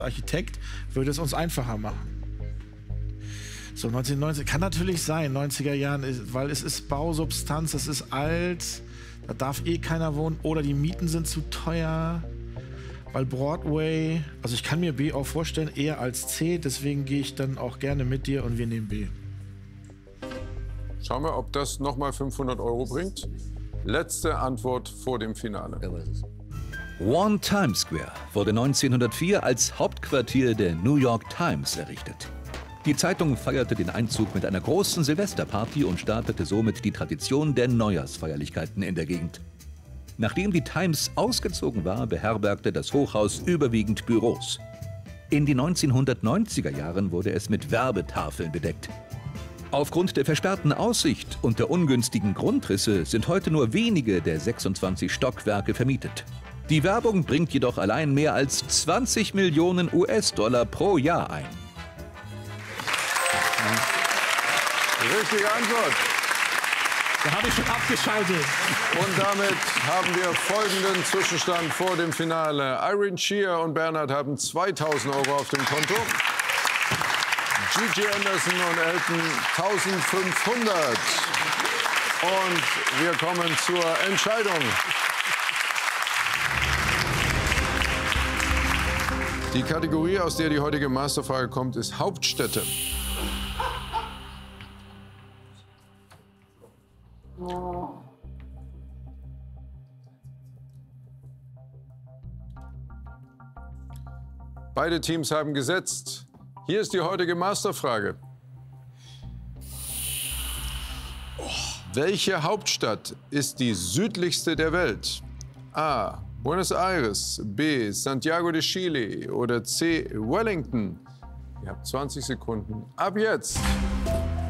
Architekt würde es uns einfacher machen. So 1990 kann natürlich sein, 90er Jahren, weil es ist Bausubstanz, es ist alt, da darf eh keiner wohnen oder die Mieten sind zu teuer, weil Broadway, also ich kann mir B auch vorstellen, eher als C, deswegen gehe ich dann auch gerne mit dir und wir nehmen B. Schauen wir, ob das nochmal 500 € bringt. Letzte Antwort vor dem Finale. One Times Square wurde 1904 als Hauptquartier der New York Times errichtet. Die Zeitung feierte den Einzug mit einer großen Silvesterparty und startete somit die Tradition der Neujahrsfeierlichkeiten in der Gegend. Nachdem die Times ausgezogen war, beherbergte das Hochhaus überwiegend Büros. In den 1990er Jahren wurde es mit Werbetafeln bedeckt. Aufgrund der versperrten Aussicht und der ungünstigen Grundrisse sind heute nur wenige der 26 Stockwerke vermietet. Die Werbung bringt jedoch allein mehr als 20 Millionen US-Dollar pro Jahr ein. Richtige Antwort. Da habe ich schon abgeschaltet. Und damit haben wir folgenden Zwischenstand vor dem Finale. Irene Shear und Bernhard haben 2.000 € auf dem Konto. Gigi Anderson und Elton 1.500. Und wir kommen zur Entscheidung. Die Kategorie, aus der die heutige Masterfrage kommt, ist Hauptstädte. Beide Teams haben gesetzt. Hier ist die heutige Masterfrage. Welche Hauptstadt ist die südlichste der Welt? A. Buenos Aires, B. Santiago de Chile oder C. Wellington? Ihr habt 20 Sekunden. Ab jetzt.